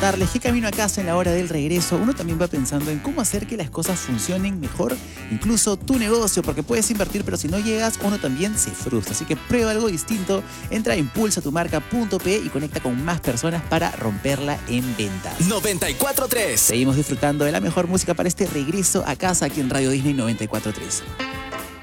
contarles que camino a casa en la hora del regreso, uno también va pensando en cómo hacer que las cosas funcionen mejor, incluso tu negocio, porque puedes invertir, pero si no llegas, uno también se frustra. Así que prueba algo distinto, entra a impulsatumarca.pe y conecta con más personas para romperla en ventas. 94.3. Seguimos disfrutando de la mejor música para este regreso a casa aquí en Radio Disney 94.3.